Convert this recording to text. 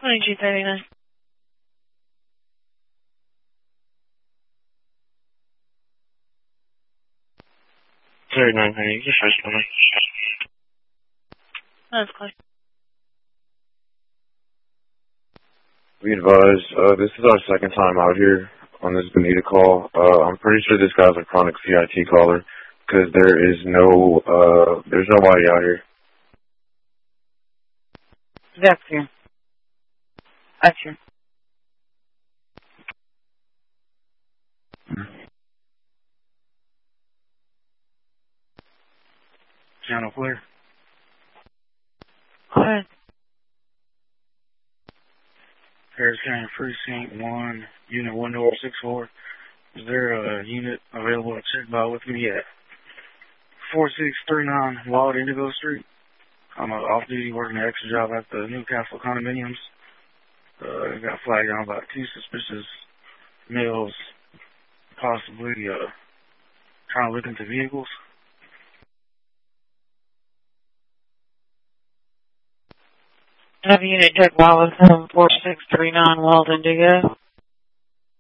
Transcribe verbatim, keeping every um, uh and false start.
twenty-two thirty-nine. thirty-nine hundred, just first number. That's close. We advise, uh, this is our second time out here on this Bonita call. Uh, I'm pretty sure this guy's a chronic C I T caller, because there is no, uh, there's nobody out here. That's true. That's true. Channel clear. Go ahead. Harris County Precinct one, Unit one oh six four. Is there a unit available to check by with me at four six three nine Wild Indigo Street? I'm uh, off duty working an extra job at the Newcastle condominiums. Uh, got flagged down about two suspicious males, possibly uh, trying to look into vehicles. Have a unit check while with him four six three nine Wild Indigo.